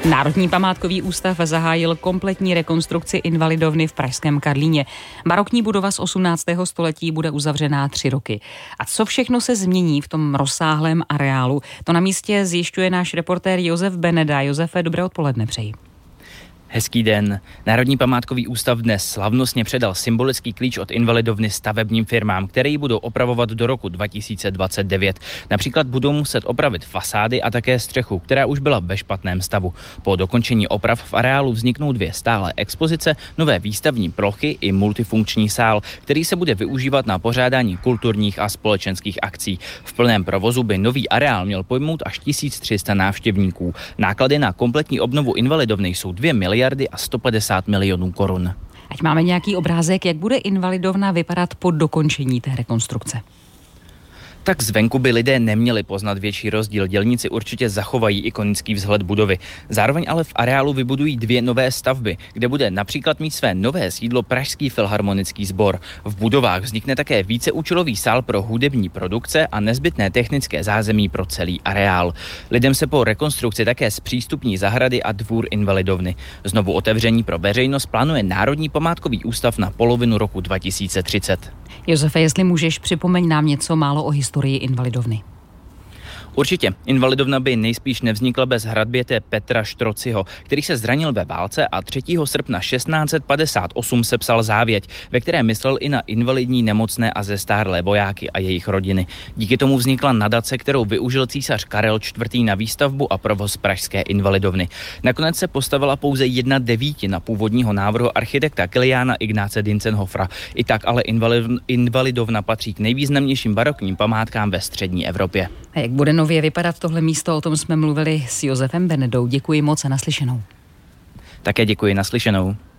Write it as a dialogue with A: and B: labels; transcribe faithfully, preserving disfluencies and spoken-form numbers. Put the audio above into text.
A: Národní památkový ústav zahájil kompletní rekonstrukci invalidovny v pražském Karlíně. Barokní budova z osmnáctého století bude uzavřená tři roky. A co všechno se změní v tom rozsáhlém areálu, to na místě zjišťuje náš reportér Josef Beneda. Josefe, dobré odpoledne přeji.
B: Hezký den. Národní památkový ústav dnes slavnostně předal symbolický klíč od invalidovny stavebním firmám, které ji budou opravovat do roku dva tisíce dvacet devět. Například budou muset opravit fasády a také střechu, která už byla ve špatném stavu. Po dokončení oprav v areálu vzniknou dvě stálé expozice, nové výstavní plochy i multifunkční sál, který se bude využívat na pořádání kulturních a společenských akcí. V plném provozu by nový areál měl pojmout až tisíc tři sta návštěvníků. Náklady na kompletní obnovu invalidovny jsou dvě miliardy a sto padesát milionů korun.
A: Ať máme nějaký obrázek, jak bude invalidovna vypadat po dokončení té rekonstrukce.
B: Tak zvenku by lidé neměli poznat větší rozdíl. Dělníci určitě zachovají ikonický vzhled budovy. Zároveň ale v areálu vybudují dvě nové stavby, kde bude například mít své nové sídlo Pražský filharmonický sbor. V budovách vznikne také víceúčelový sál pro hudební produkce a nezbytné technické zázemí pro celý areál. Lidem se po rekonstrukci také zpřístupní zahrady a dvůr invalidovny. Znovu otevření pro veřejnost plánuje Národní památkový ústav na polovinu roku dva tisíce třicet.
A: Josefe, jestli můžeš, připomeň nám něco málo o historii invalidovny.
B: Určitě. Invalidovna by nejspíš nevznikla bez hraběte Petra Štrociho, který se zranil ve válce a třetího srpna šestnáct set padesát osm sepsal závěť, ve které myslel i na invalidní, nemocné a zestárlé vojáky a jejich rodiny. Díky tomu vznikla nadace, kterou využil císař Karel čtvrtý na výstavbu a provoz pražské invalidovny. Nakonec se postavila pouze jedna devítina původního návrhu architekta Kiliána Ignáce Dientzenhofera. I tak ale invalidovna patří k nejvýznamnějším barokním památkám ve střední Evropě.
A: A jak bude nově vypadat tohle místo, o tom jsme mluvili s Josefem Benedou. Děkuji moc a naslyšenou.
B: Také děkuji, naslyšenou.